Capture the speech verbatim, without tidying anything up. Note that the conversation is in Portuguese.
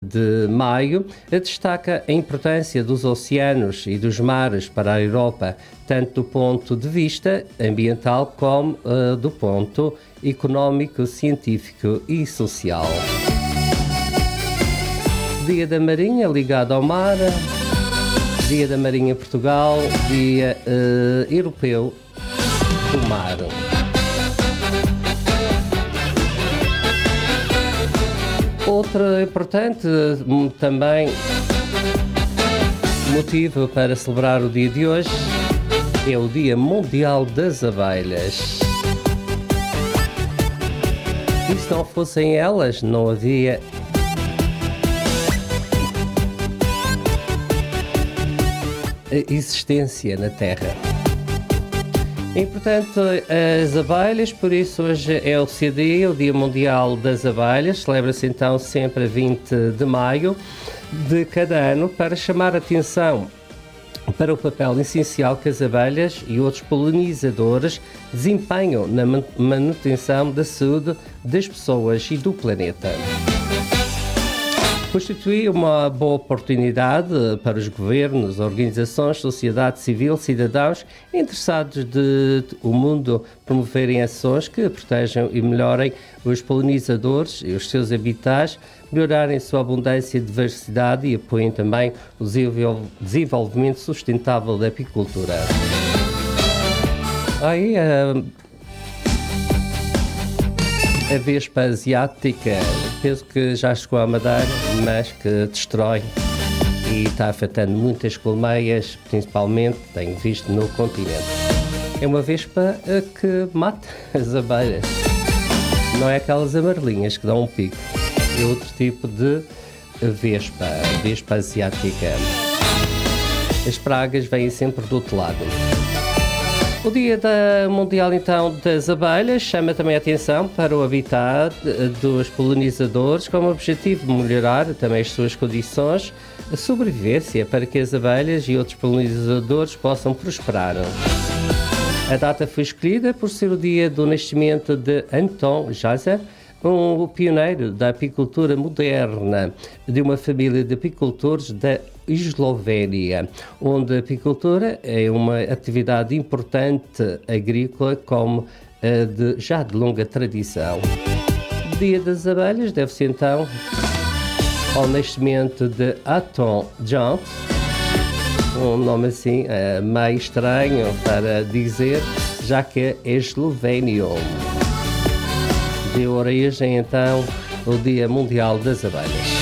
de maio destaca a importância dos oceanos e dos mares para a Europa, tanto do ponto de vista ambiental como uh, do ponto económico, científico e social. Dia da Marinha ligado ao mar, Dia da Marinha Portugal, Dia uh, Europeu do Mar. Outro importante também motivo para celebrar o dia de hoje é o Dia Mundial das Abelhas. E se não fossem elas, não havia existência na Terra. E, portanto, as abelhas, por isso hoje é o C D, o Dia Mundial das Abelhas, celebra-se então sempre a vinte de maio de cada ano para chamar a atenção para o papel essencial que as abelhas e outros polinizadores desempenham na manutenção da saúde das pessoas e do planeta. Constitui uma boa oportunidade para os governos, organizações, sociedade civil, cidadãos interessados de o mundo promoverem ações que protejam e melhorem os polinizadores e os seus habitats, melhorarem a sua abundância e diversidade e apoiem também o desenvolvimento sustentável da apicultura. Aí, a, a vespa asiática, penso que já chegou à Madeira, mas que destrói e está afetando muitas colmeias, principalmente, tenho visto, no continente. É uma vespa que mata as abelhas. Não é aquelas amarelinhas que dão um pico. É outro tipo de vespa, vespa asiática. As pragas vêm sempre do outro lado. O Dia da Mundial, então, das Abelhas chama também a atenção para o habitat dos polinizadores, com o objetivo de melhorar também as suas condições de sobrevivência para que as abelhas e outros polinizadores possam prosperar. A data foi escolhida por ser o dia do nascimento de Anton Jászár, um pioneiro da apicultura moderna de uma família de apicultores da Eslovénia, onde a apicultura é uma atividade importante agrícola como a de, já de longa tradição. O Dia das Abelhas deve-se então ao nascimento de Anton Jászár, um nome assim é, meio estranho para dizer, já que é eslovênio. Deu origem então ao Dia Mundial das Abelhas.